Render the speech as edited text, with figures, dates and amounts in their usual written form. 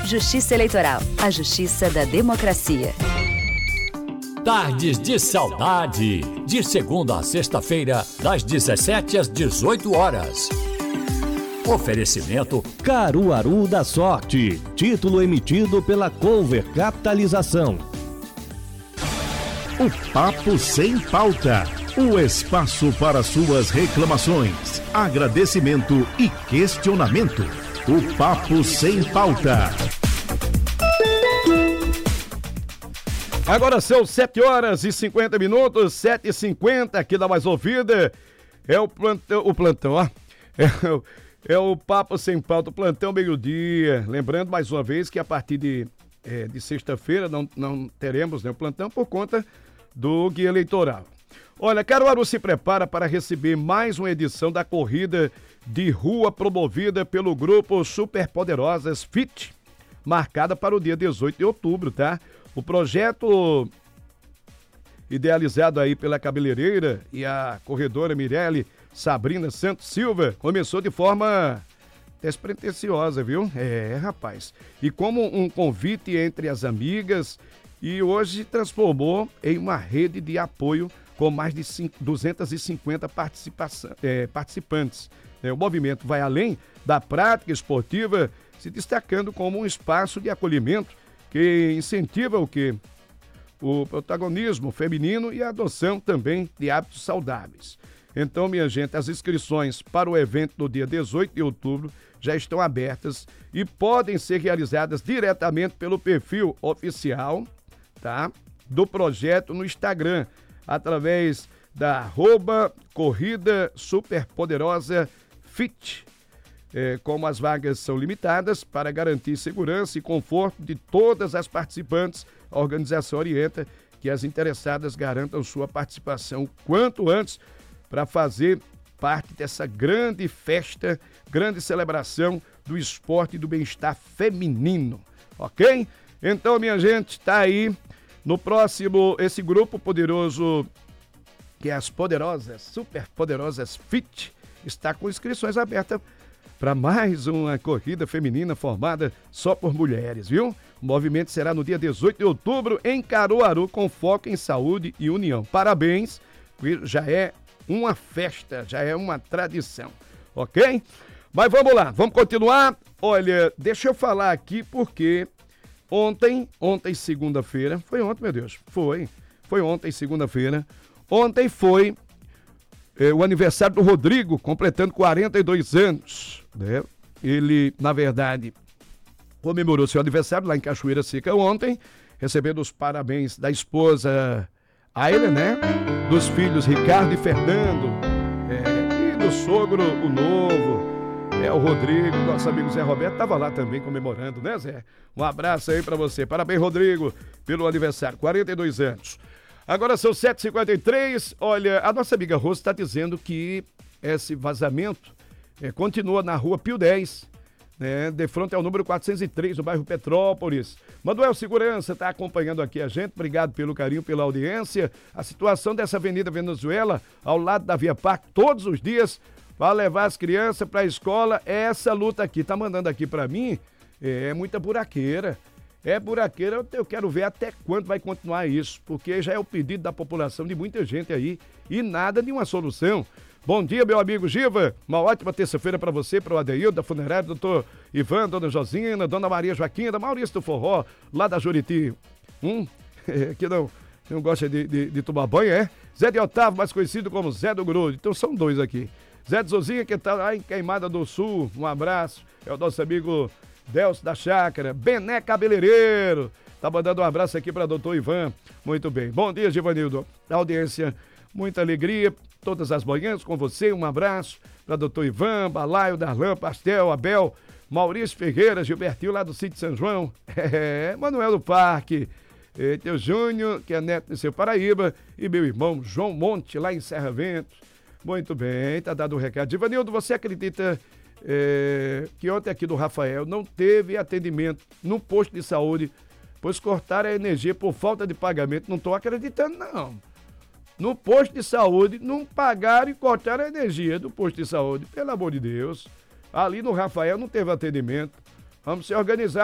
Justiça Eleitoral, a justiça da democracia. Tardes de Saudade, de segunda a sexta-feira, das 17 às 18 horas. Oferecimento Caruaru da Sorte, título emitido pela Cover Capitalização. O Papo Sem Pauta, o espaço para suas reclamações, agradecimento e questionamento. O Papo Sem Pauta. Agora são 7h50, 7h50, aqui da Mais Ouvida. É o plantão, ó. É o Papo Sem Pauta, o plantão meio-dia. Lembrando mais uma vez que a partir de sexta-feira não teremos o plantão por conta do guia eleitoral. Olha, Caruaru se prepara para receber mais uma edição da corrida de rua promovida pelo grupo Superpoderosas Fit, marcada para o dia 18 de outubro, tá? O projeto, idealizado aí pela cabeleireira e a corredora Mirelle Sabrina Santos Silva, começou de forma despretensiosa, viu? Rapaz. E como um convite entre as amigas, e hoje se transformou em uma rede de apoio com mais de 250 participantes. O movimento vai além da prática esportiva, se destacando como um espaço de acolhimento que incentiva o quê? O protagonismo feminino e a adoção também de hábitos saudáveis. Então, minha gente, as inscrições para o evento do dia 18 de outubro já estão abertas e podem ser realizadas diretamente pelo perfil oficial, tá, do projeto no Instagram, através da @Corrida Superpoderosa Fit. Como as vagas são limitadas, para garantir segurança e conforto de todas as participantes, a organização orienta que as interessadas garantam sua participação quanto antes para fazer parte dessa grande festa, grande celebração do esporte e do bem-estar feminino, ok? Então, minha gente, tá aí no próximo, esse grupo poderoso, que é as poderosas, Superpoderosas Fit, está com inscrições abertas para mais uma corrida feminina formada só por mulheres, viu? O movimento será no dia 18 de outubro em Caruaru, com foco em saúde e união. Parabéns, já é uma festa, já é uma tradição, ok? Mas vamos lá, vamos continuar. Olha, deixa eu falar aqui porque ontem segunda-feira, foi ontem, meu Deus, foi ontem segunda-feira, ontem foi o aniversário do Rodrigo, completando 42 anos, né? Ele, na verdade, comemorou seu aniversário lá em Cachoeira Seca ontem, recebendo os parabéns da esposa Aira, né? Dos filhos Ricardo e Fernando, e do sogro, o novo, o Rodrigo, nosso amigo Zé Roberto, estava lá também comemorando, né, Zé? Um abraço aí pra você. Parabéns, Rodrigo, pelo aniversário, 42 anos. Agora são 7h53, olha, a nossa amiga Rose está dizendo que esse vazamento continua na rua Pio 10, né, de frente ao número 403, no bairro Petrópolis. Manuel Segurança está acompanhando aqui a gente, obrigado pelo carinho, pela audiência. A situação dessa Avenida Venezuela, ao lado da Via Parque, todos os dias, para levar as crianças para a escola, é essa luta aqui. Tá mandando aqui para mim, é muita buraqueira. Buraqueira, eu quero ver até quando vai continuar isso, porque já é o pedido da população, de muita gente aí, e nada de uma solução. Bom dia, meu amigo Giva, uma ótima terça-feira para você, para o Adeildo, da funerária, doutor Ivan, dona Josina, dona Maria Joaquina, Maurício do Forró, lá da Juriti. Que não gosta de tomar banho, Zé de Otávio, mais conhecido como Zé do Grude, então são dois aqui. Zé de Zozinha, que tá lá em Queimada do Sul, um abraço, é o nosso amigo Delcio da Chácara, Bené Cabeleireiro, tá mandando um abraço aqui para doutor Ivan, muito bem. Bom dia, Givanildo, audiência, muita alegria, todas as manhãs com você, um abraço para doutor Ivan, Balaio, Darlan, Pastel, Abel, Maurício Ferreira, Gilbertinho lá do Sítio São João, Manuel do Parque, teu Júnior, que é neto de seu Paraíba, e meu irmão João Monte, lá em Serra Ventos. Muito bem, tá dado o recado. Givanildo, você acredita que ontem aqui do Rafael não teve atendimento no posto de saúde, pois cortaram a energia por falta de pagamento? Não estou acreditando, não. No posto de saúde, não pagaram e cortaram a energia do posto de saúde. Pelo amor de Deus. Ali no Rafael não teve atendimento. Vamos se organizar.